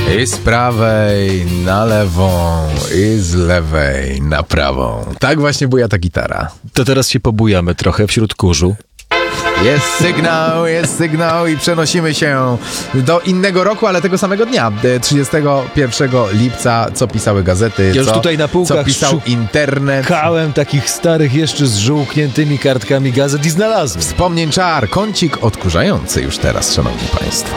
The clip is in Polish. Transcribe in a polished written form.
I z prawej na lewą, i z lewej na prawą. Tak właśnie buja ta gitara. To teraz się pobujamy trochę wśród kurzu. Jest sygnał i przenosimy się do innego roku, ale tego samego dnia, 31 lipca, co pisały gazety, Ja już tutaj na półkach co pisał internet. Szukałem takich starych jeszcze z żółkniętymi kartkami gazet i znalazłem. Wspomnień czar, kącik odkurzający już teraz, szanowni państwo.